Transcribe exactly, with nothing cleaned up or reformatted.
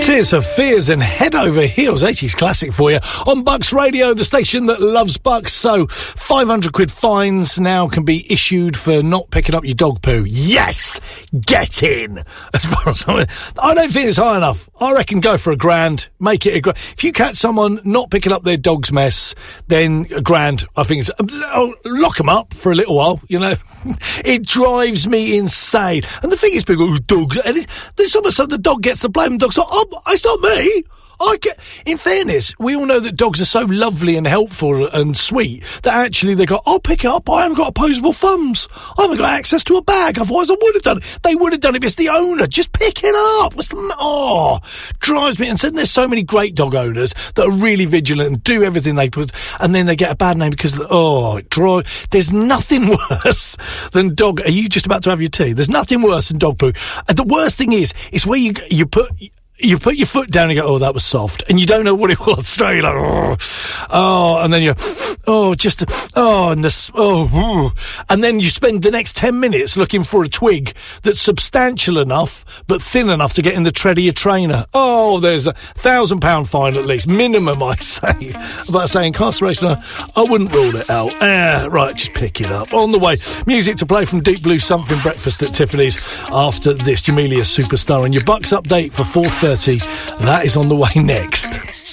Tears for Fears and Head Over Heels, eighties classic for you on Bucks Radio, the station that loves Bucks. So five hundred quid fines now can be issued for not picking up your dog poo. Yes, get in. As far as I'm, I don't think it's high enough. I reckon go for a grand, make it a grand. If you catch someone not picking up their dog's mess, then a grand. I think it's oh, lock them up for a little while. You know, it drives me insane. And the thing is, people, oh, dogs, and it's, there's almost like the dog gets the blame. The dog's like, oh, it's not me. I get, in fairness, we all know that dogs are so lovely and helpful and sweet that actually they go, I'll pick it up. I haven't got opposable thumbs. I haven't got access to a bag. Otherwise, I would have done it. They would have done it. It's the owner. Just pick it up. What's the, oh, drives me. And so there's so many great dog owners that are really vigilant and do everything they put, and then they get a bad name because, oh, it drives. There's nothing worse than dog. Are you just about to have your tea? There's nothing worse than dog poo. And the worst thing is, is where you you put. You put your foot down and you go, oh, that was soft. And you don't know what it was. Straight, you're like, oh, oh, and then you're, oh, just, oh, and this, oh, ooh. And then you spend the next ten minutes looking for a twig that's substantial enough, but thin enough to get in the tread of your trainer. Oh, there's a thousand pound fine at least, minimum, I say. About saying incarceration, I, I wouldn't rule it out. Ah, right, just pick it up. On the way, music to play from Deep Blue Something Breakfast at Tiffany's after this. Jamelia Superstar and your Bucks update for four thirty. That is on the way next.